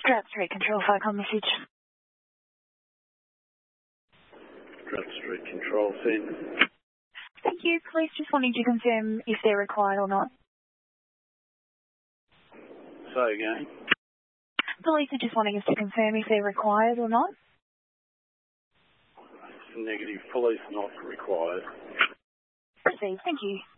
Street Control, Fire message. Street Control, send. Thank you. Police just wanting to confirm if they're required or not. Say again. Police are just wanting us to confirm if they're required or not. Negative. Police not required. Proceed. Thank you.